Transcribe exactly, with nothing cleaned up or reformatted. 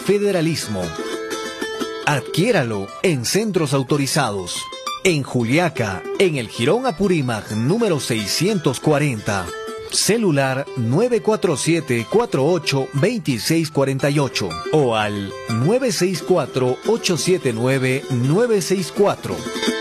federalismo. Adquiéralo en centros autorizados. En Juliaca, en el Jirón Apurímac número seiscientos cuarenta. Celular nueve cuatro siete, cuatro ocho, dos seis cuatro ocho o al nueve seis cuatro, ocho siete nueve, nueve seis cuatro.